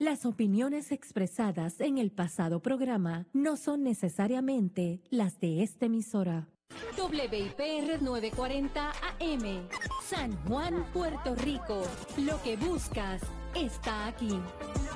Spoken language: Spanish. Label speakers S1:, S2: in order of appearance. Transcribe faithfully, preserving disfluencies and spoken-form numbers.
S1: Las opiniones expresadas en el pasado programa no son necesariamente las de esta emisora. W I P R novecientos cuarenta A M, San Juan, Puerto Rico. Lo que buscas está aquí.